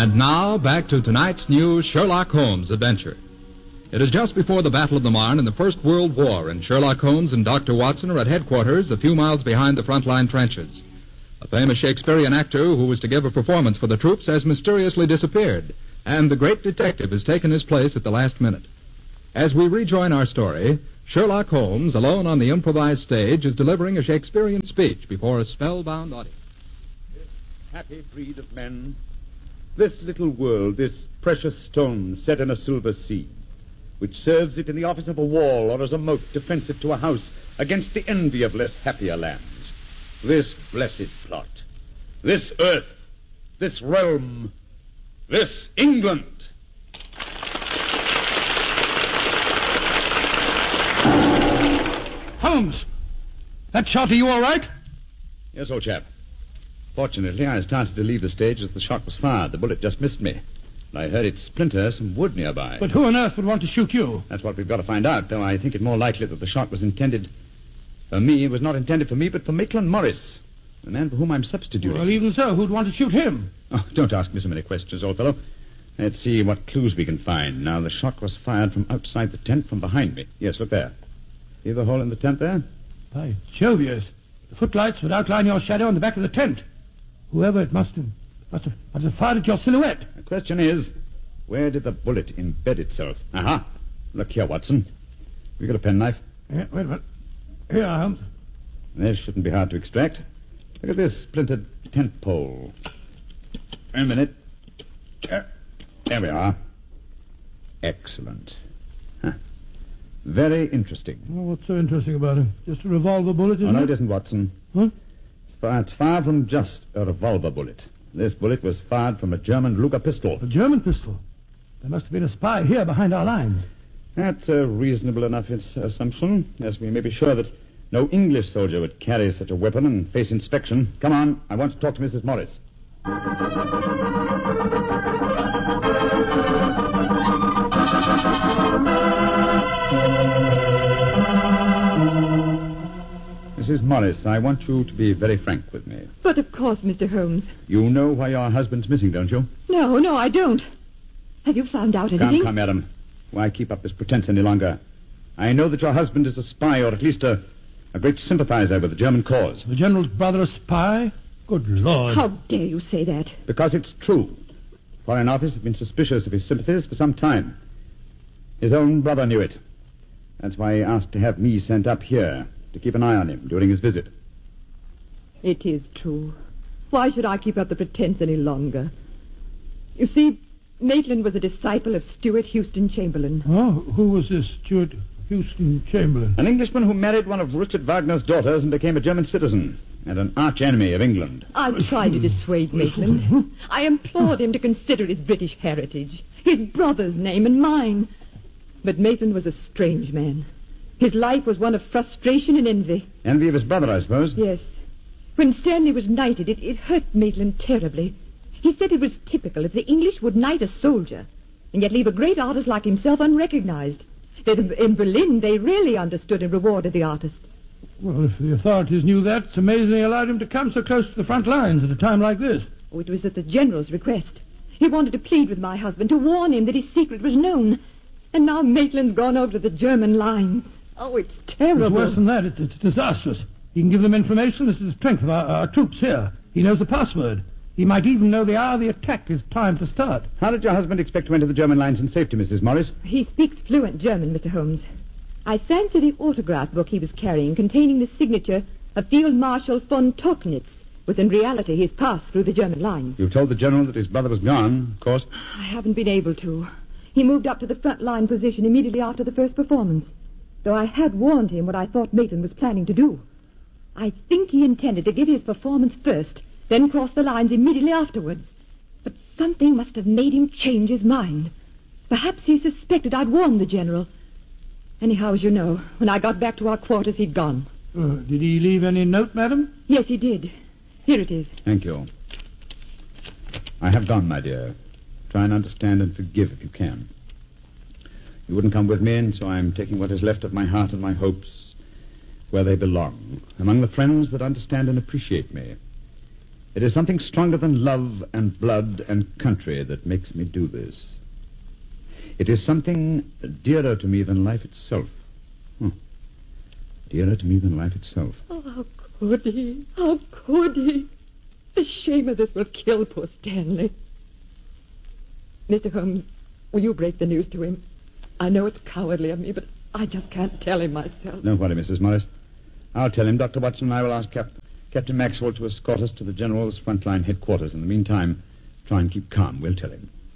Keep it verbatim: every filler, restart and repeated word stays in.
And now, back to tonight's new Sherlock Holmes adventure. It is just before the Battle of the Marne in the First World War, and Sherlock Holmes and Doctor Watson are at headquarters a few miles behind the front-line trenches. A famous Shakespearean actor who was to give a performance for the troops has mysteriously disappeared, and the great detective has taken his place at the last minute. As we rejoin our story, Sherlock Holmes, alone on the improvised stage, is delivering a Shakespearean speech before a spellbound audience. This happy breed of men, this little world, this precious stone set in a silver sea, which serves it in the office of a wall or as a moat defensive to a house against the envy of less happier lands. This blessed plot, this earth, this realm, this England. Holmes! That shot, are you all right? Yes, old chap. Fortunately, I started to leave the stage as the shot was fired. The bullet just missed me. I heard it splinter some wood nearby. But who on earth would want to shoot you? That's what we've got to find out, though I think it more likely that the shot was intended for me. It was not intended for me, but for Maitland Morris, the man for whom I'm substituting. Well, even so, who'd want to shoot him? Oh, don't ask me so many questions, old fellow. Let's see what clues we can find. Now, the shot was fired from outside the tent from behind me. Yes, look there. See the hole in the tent there? By Jove, yes. The footlights would outline your shadow on the back of the tent. Whoever it must have, must have, must have fired at your silhouette. The question is, where did the bullet embed itself? Aha. Look here, Watson. You got a penknife? Yeah, wait a minute. Here, Holmes. This shouldn't be hard to extract. Look at this splintered tent pole. Wait a minute. There, there we are. Excellent. Huh. Very interesting. Well, what's so interesting about it? Just a revolver bullet, isn't oh, no, it? it isn't, Watson. Huh? It's far, it's far from just a revolver bullet. This bullet was fired from a German Luger pistol. A German pistol? There must have been a spy here behind our lines. That's a reasonable enough assumption, as we may be sure that no English soldier would carry such a weapon and face inspection. Come on, I want to talk to Missus Morris. Missus Morris, I want you to be very frank with me. But of course, Mister Holmes. You know why your husband's missing, don't you? No, no, I don't. Have you found out anything? Come, come, madam. Why keep up this pretense any longer? I know that your husband is a spy, or at least a, a great sympathizer with the German cause. The general's brother a spy? Good Lord. How dare you say that? Because it's true. Foreign Office have been suspicious of his sympathies for some time. His own brother knew it. That's why he asked to have me sent up here to keep an eye on him during his visit. It is true. Why should I keep up the pretense any longer? You see, Maitland was a disciple of Stuart Houston Chamberlain. Oh, who was this Stuart Houston Chamberlain? An Englishman who married one of Richard Wagner's daughters and became a German citizen, and an arch-enemy of England. I tried to dissuade Maitland. I implored him to consider his British heritage, his brother's name and mine. But Maitland was a strange man. His life was one of frustration and envy. Envy of his brother, I suppose? Yes. When Stanley was knighted, it, it hurt Maitland terribly. He said it was typical if the English would knight a soldier and yet leave a great artist like himself unrecognized. That in Berlin, they really understood and rewarded the artist. Well, if the authorities knew that, it's amazing they allowed him to come so close to the front lines at a time like this. Oh, it was at the general's request. He wanted to plead with my husband, to warn him that his secret was known. And now Maitland's gone over to the German lines. Oh, it's terrible. It's worse than that. It's, it's disastrous. He can give them information as to the strength of our, our troops here. He knows the password. He might even know the hour the attack is timed to start. How did your husband expect to enter the German lines in safety, Missus Morris? He speaks fluent German, Mister Holmes. I fancy the autograph book he was carrying, containing the signature of Field Marshal von Tauchnitz, was in reality his pass through the German lines. You've told the general that his brother was gone, of course. I haven't been able to. He moved up to the front line position immediately after the first performance, though I had warned him what I thought Maitland was planning to do. I think he intended to give his performance first, then cross the lines immediately afterwards. But something must have made him change his mind. Perhaps he suspected I'd warned the general. Anyhow, as you know, when I got back to our quarters, he'd gone. Uh, did he leave any note, madam? Yes, he did. Here it is. Thank you. I have gone, my dear. Try and understand and forgive if you can. You wouldn't come with me, and so I'm taking what is left of my heart and my hopes where they belong, among the friends that understand and appreciate me. It is something stronger than love and blood and country that makes me do this. It is something dearer to me than life itself. Hmm. Dearer to me than life itself. Oh, how could he? How could he? The shame of this will kill poor Stanley. Mister Holmes, will you break the news to him? I know it's cowardly of me, but I just can't tell him myself. Don't worry, Missus Morris. I'll tell him. Doctor Watson and I will ask Cap- Captain Maxwell to escort us to the General's frontline headquarters. In the meantime, try and keep calm. We'll tell him.